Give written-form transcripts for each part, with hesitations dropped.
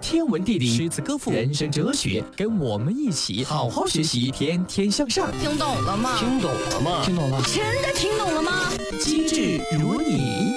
天文地理、诗词歌赋、人生哲学，跟我们一起好好学习，天天向上。 听懂了吗？ 听懂了吗？ 听懂了。 真的听懂了吗？ 机智如你。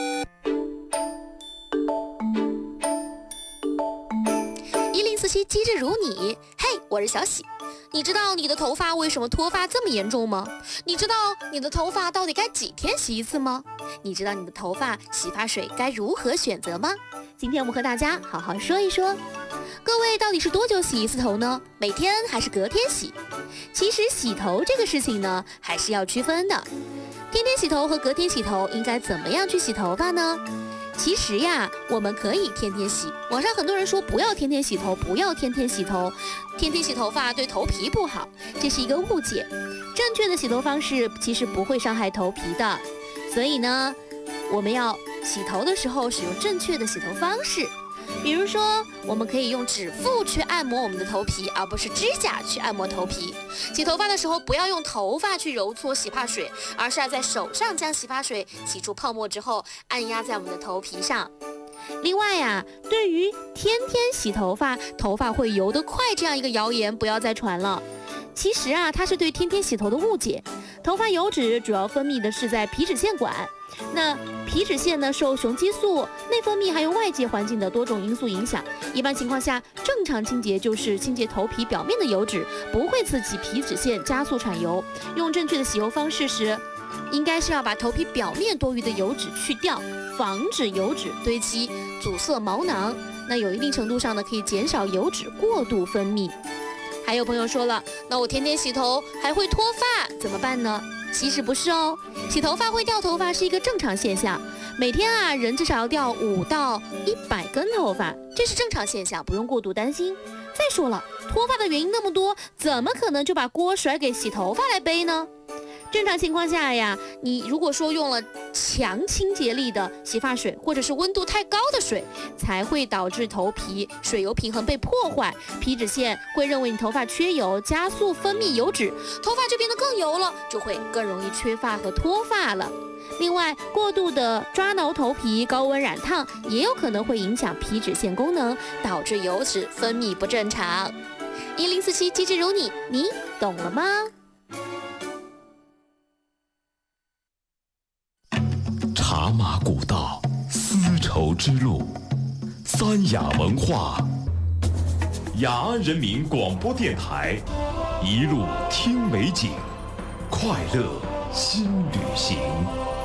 1047机智如你，嘿，我是小喜。你知道你的头发为什么脱发这么严重吗？你知道你的头发到底该几天洗一次吗？你知道你的头发洗发水该如何选择吗？今天我们和大家好好说一说。各位到底是多久洗一次头呢？每天还是隔天洗？其实洗头这个事情呢，还是要区分的。天天洗头和隔天洗头应该怎么样去洗头发呢？其实呀，我们可以天天洗。网上很多人说不要天天洗头，不要天天洗头，天天洗头发对头皮不好，这是一个误解。正确的洗头方式其实不会伤害头皮的，所以呢，我们要洗头的时候使用正确的洗头方式。比如说，我们可以用指腹去按摩我们的头皮，而不是指甲去按摩头皮。洗头发的时候，不要用头发去揉搓洗发水，而是要在手上将洗发水洗出泡沫之后，按压在我们的头皮上。另外呀，对于天天洗头发，头发会油得快这样一个谣言，不要再传了。其实啊，它是对天天洗头的误解。头发油脂主要分泌的是在皮脂腺管，那皮脂腺呢，受雄激素、内分泌还有外界环境的多种因素影响。一般情况下，正常清洁就是清洁头皮表面的油脂，不会刺激皮脂腺加速产油。用正确的洗油方式时，应该是要把头皮表面多余的油脂去掉，防止油脂堆积阻塞毛囊。那有一定程度上呢，可以减少油脂过度分泌。还有朋友说了，那我天天洗头还会脱发，怎么办呢？其实不是哦，洗头发会掉头发是一个正常现象。每天啊，人至少要掉5到100根头发，这是正常现象，不用过度担心。再说了，脱发的原因那么多，怎么可能就把锅甩给洗头发来背呢？正常情况下呀，你如果说用了强清洁力的洗发水，或者是温度太高的水，才会导致头皮水油平衡被破坏，皮脂腺会认为你头发缺油，加速分泌油脂，头发就变得更油了，就会更容易缺发和脱发了。另外，过度的抓挠头皮、高温染烫也有可能会影响皮脂腺功能，导致油脂分泌不正常。1047机智如你，你懂了吗？ 茶马古道，丝绸之路，三雅文化，雅安人民广播电台，一路听美景，快乐新旅行。